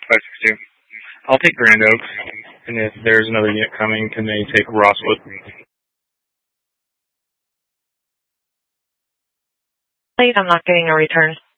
562. I'll take Grand Oaks, and if there's another unit coming, can they take Rosswood? Late, I'm not getting a return.